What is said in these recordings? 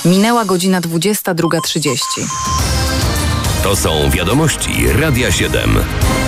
Minęła godzina 22:30. To są wiadomości Radia 7.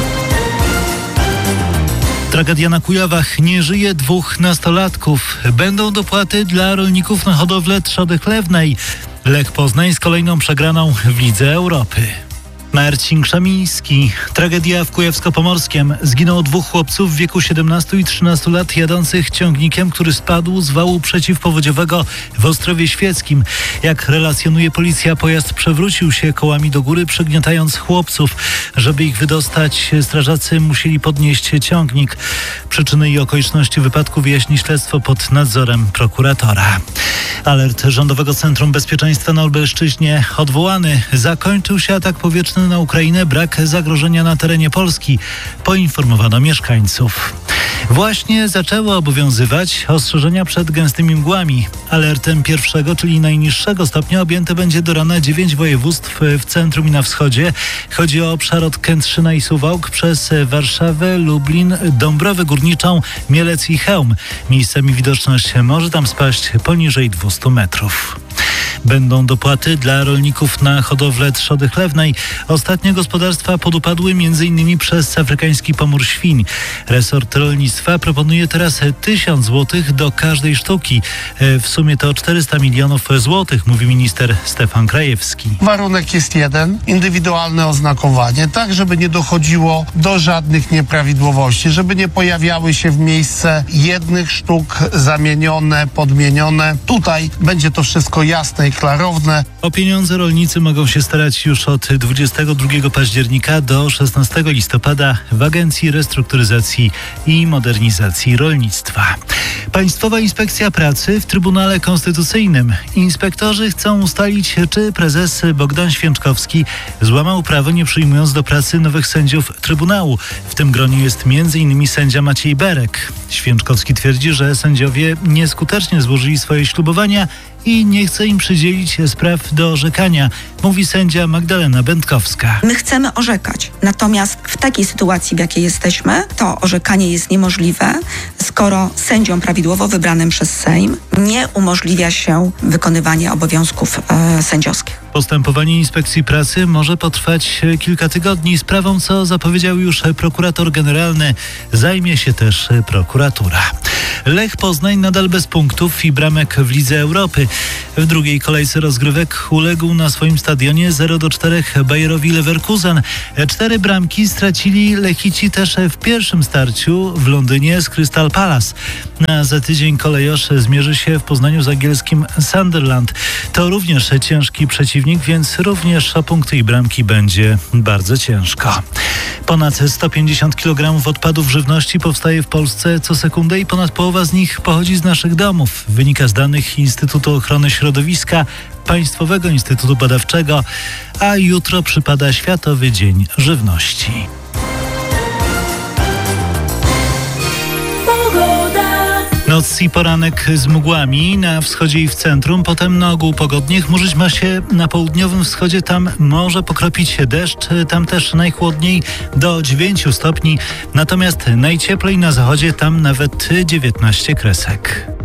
Tragedia na Kujawach. Nie żyje 2 nastolatków. Będą dopłaty dla rolników na hodowlę trzody chlewnej. Lech Poznań z kolejną przegraną w Lidze Europy. Marcin Krzemiński. Tragedia w Kujawsko-Pomorskiem. Zginęło 2 chłopców w wieku 17 i 13 lat jadących ciągnikiem, który spadł z wału przeciwpowodziowego w Ostrowie Świeckim. Jak relacjonuje policja, pojazd przewrócił się kołami do góry, przygniatając chłopców. Żeby ich wydostać, strażacy musieli podnieść ciągnik. Przyczyny i okoliczności wypadku wyjaśni śledztwo pod nadzorem prokuratora. Alert Rządowego Centrum Bezpieczeństwa na Lubelszczyźnie odwołany. Zakończył się atak powietrzny na Ukrainę, brak zagrożenia na terenie Polski, poinformowano mieszkańców. Właśnie zaczęły obowiązywać ostrzeżenia przed gęstymi mgłami. Alertem 1, czyli najniższego stopnia, objęte będzie do rana 9 województw w centrum i na wschodzie. Chodzi o obszar od Kętrzyna i Suwałk przez Warszawę, Lublin, Dąbrowę Górniczą, Mielec i Chełm. Miejscami widoczność może tam spaść poniżej 200 metrów. Będą dopłaty dla rolników na hodowlę trzody chlewnej. Ostatnio gospodarstwa podupadły m.in. przez afrykański pomór świń. Resort rolnictwa proponuje teraz 1000 zł do każdej sztuki. W sumie to 400 milionów złotych, mówi minister Stefan Krajewski. Warunek jest jeden, indywidualne oznakowanie, tak żeby nie dochodziło do żadnych nieprawidłowości, żeby nie pojawiały się w miejsce jednych sztuk zamienione, podmienione. Tutaj będzie to wszystko jasne i klarowne. O pieniądze rolnicy mogą się starać już od 22 października do 16 listopada w Agencji Restrukturyzacji i Modernizacji Rolnictwa. Państwowa Inspekcja Pracy w Trybunale Konstytucyjnym. Inspektorzy chcą ustalić, czy prezes Bogdan Święczkowski złamał prawo, nie przyjmując do pracy nowych sędziów Trybunału. W tym gronie jest m.in. sędzia Maciej Berek. Święczkowski twierdzi, że sędziowie nieskutecznie złożyli swoje ślubowania i nie chce im przydzielić spraw do orzekania, mówi sędzia Magdalena Będkowska. My chcemy orzekać, natomiast w takiej sytuacji, w jakiej jesteśmy, to orzekanie jest niemożliwe, skoro sędziom prawidłowo wybranym przez Sejm nie umożliwia się wykonywanie obowiązków sędziowskich. Postępowanie Inspekcji Pracy może potrwać kilka tygodni. Sprawą, co zapowiedział już prokurator generalny, zajmie się też prokuratura. Lech Poznań nadal bez punktów i bramek w Lidze Europy. W drugiej kolejce rozgrywek uległ na swoim stadionie 0-4 Bayerowi Leverkusen. 4 bramki stracili Lechici też w pierwszym starciu w Londynie z Crystal Palace. Za tydzień kolejorz zmierzy się w Poznaniu z angielskim Sunderland. To również ciężki przeciwnik, więc również o punkty i bramki będzie bardzo ciężko. Ponad 150 kg odpadów żywności powstaje w Polsce co sekundę i ponad połowa z nich pochodzi z naszych domów. Wynika z danych Instytutu Ochrony Środowiska, Państwowego Instytutu Badawczego, a jutro przypada Światowy Dzień Żywności. Noc i poranek z mgłami na wschodzie i w centrum, potem na ogół pogodnie. Chmurzyć ma się na południowym wschodzie, tam może pokropić się deszcz, tam też najchłodniej do 9 stopni, natomiast najcieplej na zachodzie, tam nawet 19 kresek.